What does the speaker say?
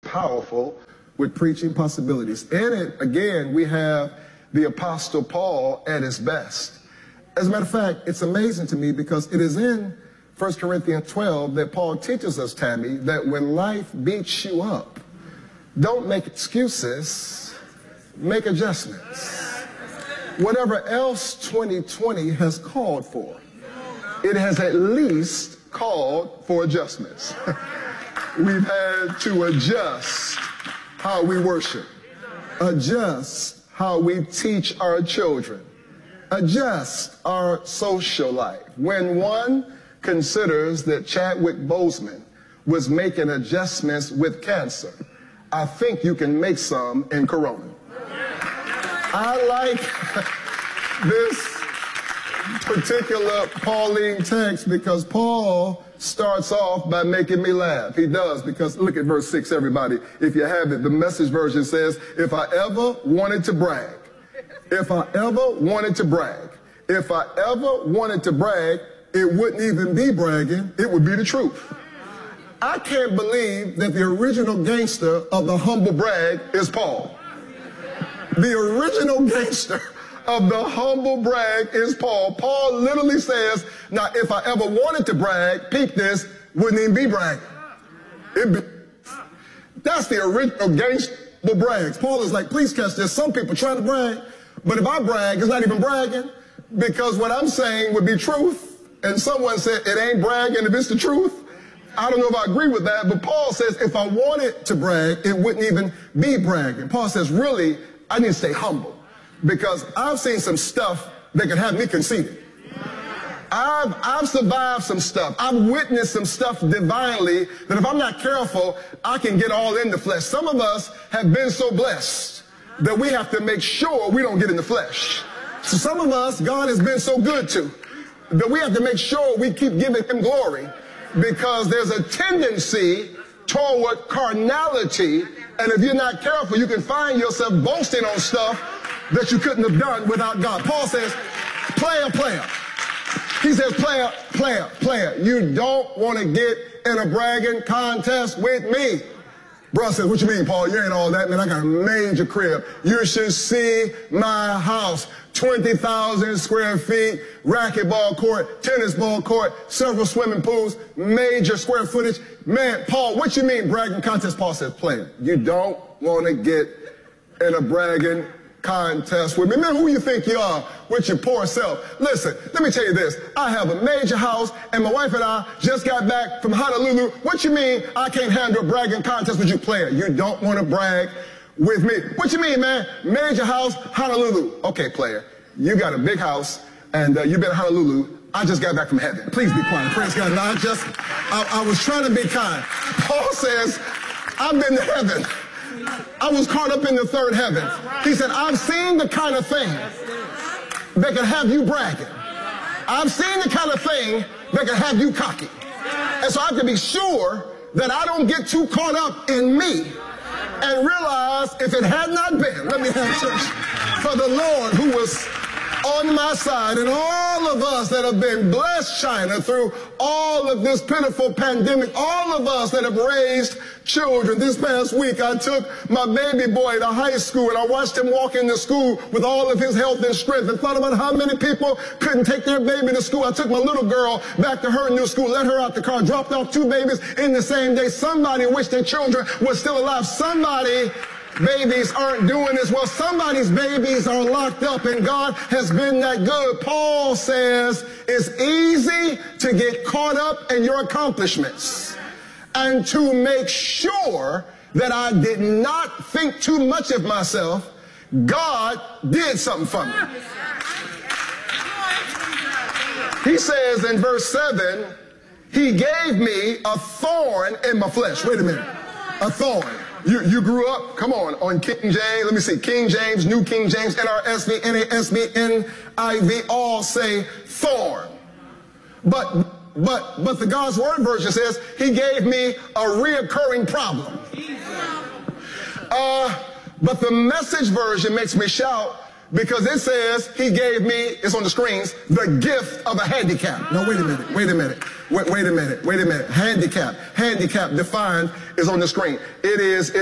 powerful with preaching possibilities. In it, again, we have the Apostle Paul at his best. As a matter of fact, it's amazing to me because it is in 1 Corinthians 12 that Paul teaches us, Tammy, that when life beats you up, don't make excuses, make adjustments. Whatever else 2020 has called for, it has at least called for adjustments. We've had to adjust how we worship, adjust how we teach our children, adjust our social life. When one considers that Chadwick Boseman was making adjustments with cancer, I think you can make some in Corona. I like this particular Pauline text because Paul starts off by making me laugh. He does, because look at verse 6, everybody. If you have it, the Message version says, if I ever wanted to brag, if I ever wanted to brag, if I ever wanted to brag, it wouldn't even be bragging, it would be the truth. I can't believe that the original gangster of the humble brag is Paul. The original gangster of the humble brag is Paul. Paul literally says, now if I ever wanted to brag, peep this, wouldn't even be bragging. That's the original gangster brags. Paul is like, please catch this. Some people try to brag, but if I brag, it's not even bragging, because what I'm saying would be truth. And someone said, it ain't bragging if it's the truth. I don't know if I agree with that, but Paul says, if I wanted to brag, it wouldn't even be bragging. Paul says, really, I need to stay humble, because I've seen some stuff that can have me conceited. I've survived some stuff. I've witnessed some stuff divinely that if I'm not careful, I can get all in the flesh. Some of us have been so blessed that we have to make sure we don't get in the flesh. So some of us, God has been so good to, that we have to make sure we keep giving him glory, because there's a tendency toward carnality, and if you're not careful, you can find yourself boasting on stuff that you couldn't have done without God. Paul says, player. He says, player. You don't want to get in a bragging contest with me. Bro says, what you mean, Paul? You ain't all that, man. I got a major crib. You should see my house. 20,000 square feet, racquetball court, tennis ball court, several swimming pools, major square footage. Man, Paul, what you mean bragging contest? Paul says, player. You don't want to get in a bragging contest with me. Man, who you think you are with your poor self? Listen, let me tell you this. I have a major house, and my wife and I just got back from Honolulu. What you mean I can't handle a bragging contest with you, player? You don't want to brag with me. What you mean, man? Major house, Honolulu. Okay, player, you got a big house, and you've been to Honolulu. I just got back from heaven. Please be quiet. Praise God. No, I was trying to be kind. Paul says, I've been to heaven. I was caught up in the third heaven. He said, I've seen the kind of thing that can have you bragging. I've seen the kind of thing that can have you cocky. And so I have to be sure that I don't get too caught up in me and realize if it had not been, let me have church, for the Lord who was on my side, and all of us that have been blessed, China, through all of this pitiful pandemic, all of us that have raised children. This past week, I took my baby boy to high school, and I watched him walk into school with all of his health and strength, and thought about how many people couldn't take their baby to school. I took my little girl back to her new school, let her out the car, dropped off 2 babies in the same day. Somebody wished their children were still alive. Somebody babies aren't doing as well. Somebody's babies are locked up, and God has been that good. Paul says it's easy to get caught up in your accomplishments and to make sure that I did not think too much of myself. God did something for me. He says in verse 7, he gave me a thorn in my flesh. Wait a minute. A thorn. You grew up, come on King James. Let me see. King James, New King James, NRSV, NASB, NIV all say thorn. But the God's Word version says he gave me a reoccurring problem. But the Message version makes me shout, because it says he gave me, it's on the screens, the gift of a handicap. Now, wait a minute. Handicap defined is on the screen. It is